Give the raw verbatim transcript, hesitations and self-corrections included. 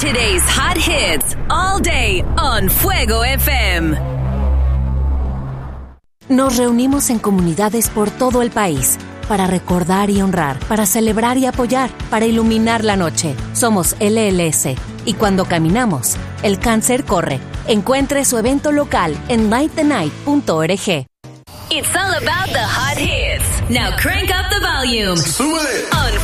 Today's hot hits all day on Fuego F M. Nos reunimos en comunidades por todo el país para recordar y honrar, para celebrar y apoyar, para iluminar la noche. Somos L L S y cuando caminamos, el cáncer corre. Encuentre su evento local en light the night punto org. It's all about the hot hits. Now crank up the volume. Súbele. On